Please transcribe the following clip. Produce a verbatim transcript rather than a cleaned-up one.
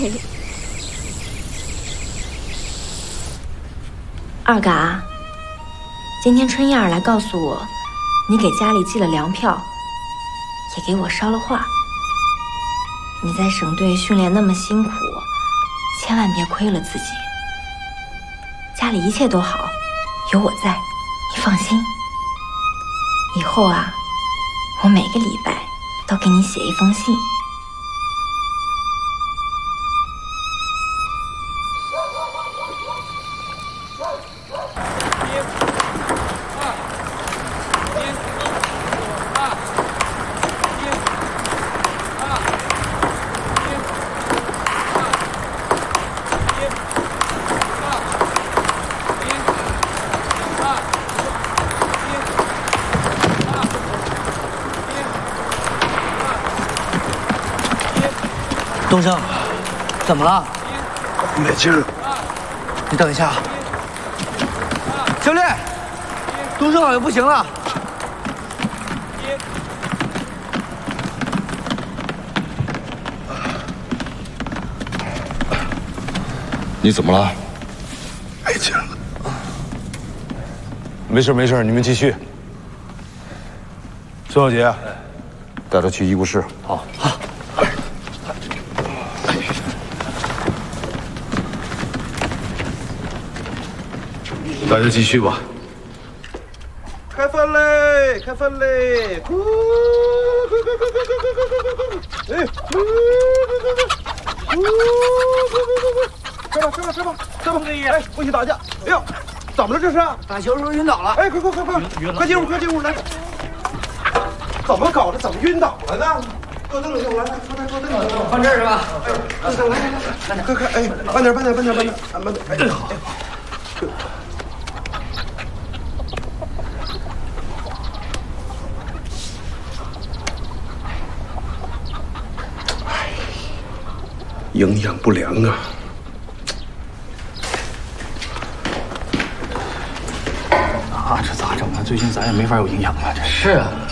二嘎，今天春燕儿来告诉我，你给家里寄了粮票，也给我捎了话。你在省队训练那么辛苦，千万别亏了自己。家里一切都好，有我在，你放心。以后啊，我每个礼拜都给你写一封信。 东升，怎么了？ 没劲儿。 你等一下。教练，东升好像不行了。 你怎么了？没劲了。没事没事，你们继续。孙小杰，带他去医务室。 好。好。 大家继续吧。 开饭嘞！开饭嘞！咕咕咕咕咕咕咕咕咕！哎，咕咕咕咕咕咕！咕咕咕咕咕！吃吧吃吧吃吧吃吧！哎，不许打架！哎呀，怎么了这是？ 打球时候晕倒了。 哎，快快快快！快进屋快进屋来！怎么搞的？怎么晕倒了呢？坐凳子上来，坐这坐凳子上。 放这儿是吧？ 哎，来来来来，快快！哎，慢点慢点慢点慢点，慢点！哎，好。 营养不良啊！ 啊，这咋整啊？最近咱也没法有营养了，这是啊。